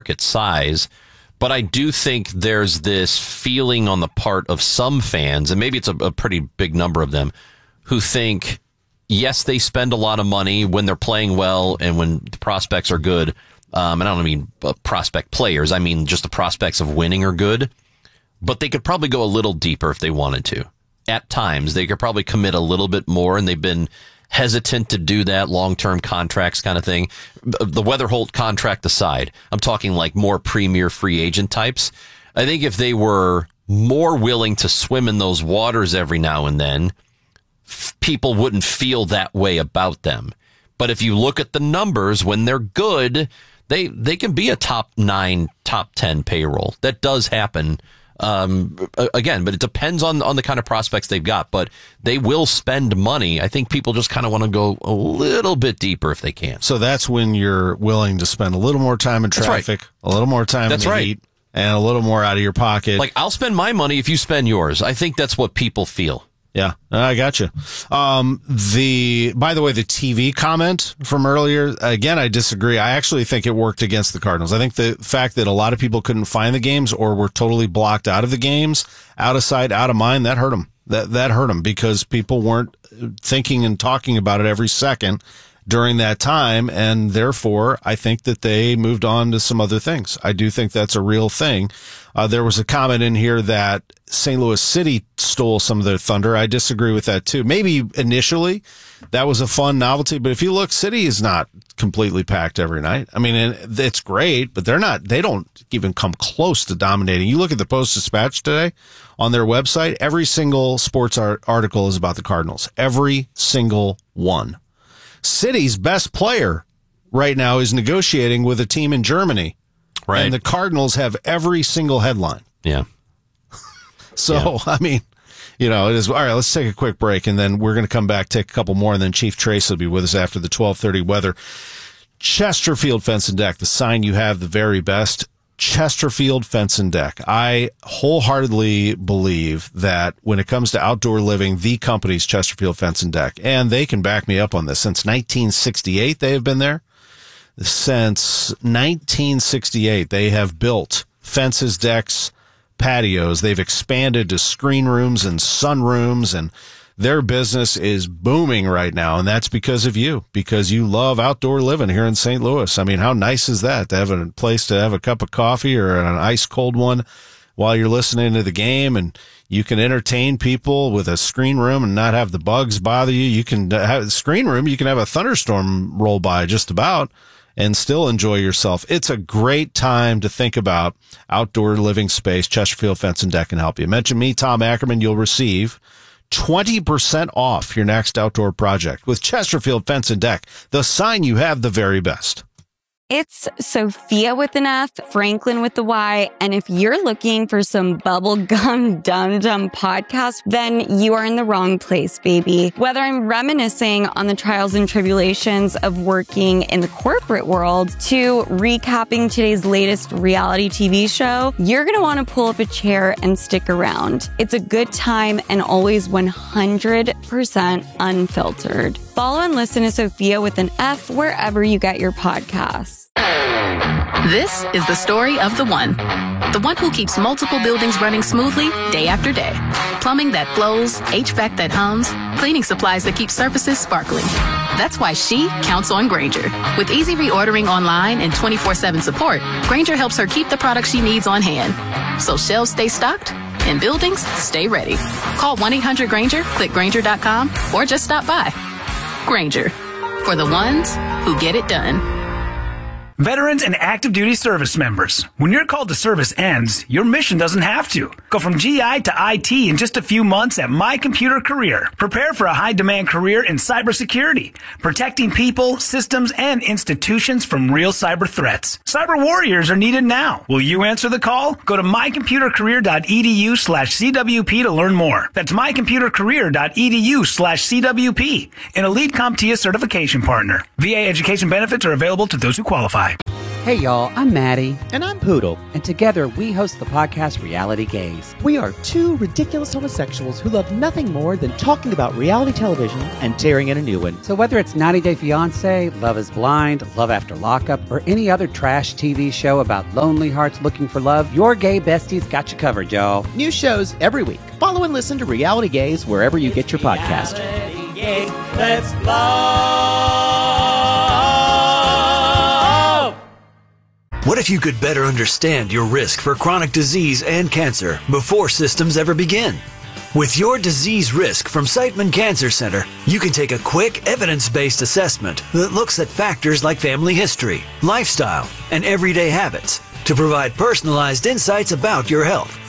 size. But I do think there's this feeling on the part of some fans, and maybe it's a pretty big number of them, who think, yes, they spend a lot of money when they're playing well and when the prospects are good. And I don't mean prospect players. I mean just the prospects of winning are good. But they could probably go a little deeper if they wanted to. At times, they could probably commit a little bit more, and they've been hesitant to do that, long-term contracts kind of thing. The Weatherholt contract aside, I'm talking like more premier free agent types. I think if they were more willing to swim in those waters every now and then, people wouldn't feel that way about them. But if you look at the numbers, when they're good, they can be a top 9, top 10 payroll. That does happen. Again, but it depends on the kind of prospects they've got, but they will spend money. I think people just kind of want to go a little bit deeper if they can. So that's when you're willing to spend a little more time in traffic, a little more time in the heat, and a little more out of your pocket. Like, I'll spend my money if you spend yours. I think that's what people feel. Yeah, I got you. By the way, the TV comment from earlier, again, I disagree. I actually think it worked against the Cardinals. I think the fact that a lot of people couldn't find the games or were totally blocked out of the games, out of sight, out of mind, that hurt them. That hurt them because people weren't thinking and talking about it every second during that time, and therefore I think that they moved on to some other things. I do think that's a real thing. There was a comment in here that St. Louis City stole some of their thunder. I disagree with that too. Maybe initially that was a fun novelty, but if you look, City is not completely packed every night. I mean, it's great, but they don't even come close to dominating. You look at the Post-Dispatch today on their website, every single sports article is about the Cardinals. Every single one. City's best player right now is negotiating with a team in Germany. Right. And the Cardinals have every single headline. Yeah. So, I mean, it is. All right, let's take a quick break, and then we're going to come back, take a couple more, and then Chief Trace will be with us after the 12:30 weather. Chesterfield Fence and Deck, the sign you have the very best. Chesterfield Fence and Deck. I wholeheartedly believe that when it comes to outdoor living, the company's Chesterfield Fence and Deck, and they can back me up on this. Since 1968, they have been there. Since 1968, they have built fences, decks, patios. They've expanded to screen rooms and sunrooms, and their business is booming right now, and that's because of you, because you love outdoor living here in St. Louis. I mean, how nice is that to have a place to have a cup of coffee or an ice cold one while you're listening to the game, and you can entertain people with a screen room and not have the bugs bother you. You can have a screen room. You can have a thunderstorm roll by just about and still enjoy yourself. It's a great time to think about outdoor living space. Chesterfield Fence and Deck can help you. Mention me, Tom Ackerman. You'll receive 20% off your next outdoor project with Chesterfield Fence and Deck, the sign you have the very best. It's Sophia with an F, Franklin with the Y, and if you're looking for some bubblegum dum-dum podcast, then you are in the wrong place, baby. Whether I'm reminiscing on the trials and tribulations of working in the corporate world to recapping today's latest reality TV show, you're going to want to pull up a chair and stick around. It's a good time and always 100% unfiltered. Follow and listen to Sophia with an F wherever you get your podcasts. This is the story of the one who keeps multiple buildings running smoothly day after day. Plumbing that flows, HVAC that hums, cleaning supplies that keep surfaces sparkling. That's why she counts on Grainger. With easy reordering online and 24/7 support, Grainger helps her keep the products she needs on hand. So shelves stay stocked and buildings stay ready. Call 1-800-GRAINGER, click Grainger.com, or just stop by. Grainger, for the ones who get it done. Veterans and active duty service members, when your call to service ends, your mission doesn't have to. Go from GI to IT in just a few months at My Computer Career. Prepare for a high-demand career in cybersecurity, protecting people, systems, and institutions from real cyber threats. Cyber warriors are needed now. Will you answer the call? Go to mycomputercareer.edu/CWP to learn more. That's mycomputercareer.edu/CWP, an Elite CompTIA certification partner. VA education benefits are available to those who qualify. Hey y'all, I'm Maddie. And I'm Poodle. And together we host the podcast Reality Gaze. We are two ridiculous homosexuals who love nothing more than talking about reality television and tearing in a new one. So whether it's 90 Day Fiancé, Love is Blind, Love After Lockup, or any other trash TV show about lonely hearts looking for love, your gay besties got you covered, y'all. New shows every week. Follow and listen to Reality Gaze wherever you get your podcast. Reality Gaze, let's love. What if you could better understand your risk for chronic disease and cancer before symptoms ever begin? With your disease risk from Siteman Cancer Center, you can take a quick, evidence-based assessment that looks at factors like family history, lifestyle, and everyday habits to provide personalized insights about your health.